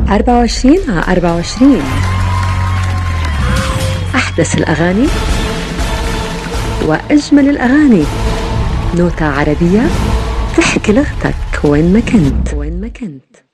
24 أحدث الأغاني وأجمل الأغاني. نوتة عربية تحكي لغتك وين ما كنت.